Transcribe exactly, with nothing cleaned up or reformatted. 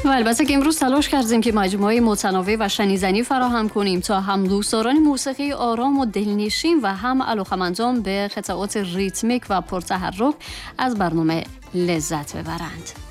و البته که امروز تلاش کردیم که مجموعه متنوع و شنیدنی فراهم کنیم تا هم دوستداران موسیقی آرام و دلنشین و هم علاقه‌مندان به قطعات ریتمیک و پرتحرک از برنامه لذت ببرند.